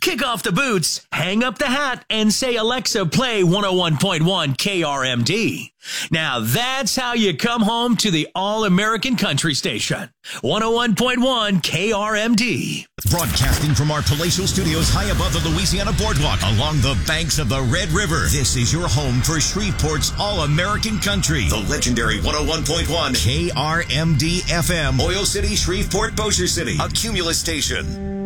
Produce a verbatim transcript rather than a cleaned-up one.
Kick off the boots, hang up the hat, and say, Alexa, play one oh one point one K R M D. Now that's how you come home to the all-American country station. one oh one point one K R M D. Broadcasting from our palatial studios high above the Louisiana Boardwalk along the banks of the Red River. This is your home for Shreveport's all-American country. The legendary one oh one point one K R M D F M. Oil City, Shreveport, Bossier City. A Cumulus station.